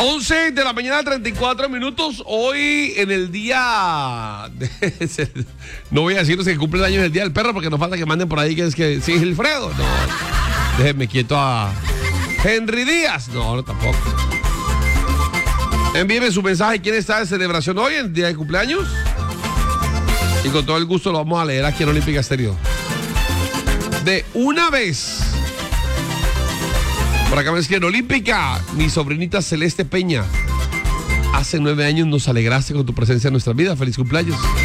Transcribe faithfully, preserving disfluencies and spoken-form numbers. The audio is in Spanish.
once de la mañana, treinta y cuatro minutos. Hoy en el día de, no voy a decirles que cumple el año del día del perro, porque nos falta que manden por ahí que es que sí, Gilfredo. No, déjenme quieto a Henry Díaz. No, no, tampoco. Envíeme su mensaje. ¿Quién está de celebración hoy en el día de cumpleaños? Y con todo el gusto lo vamos a leer aquí en Olímpica Estéreo. De una vez. Por acá me escriben: Olímpica, mi sobrinita Celeste Peña. Hace nueve años nos alegraste con tu presencia en nuestra vida. Feliz cumpleaños.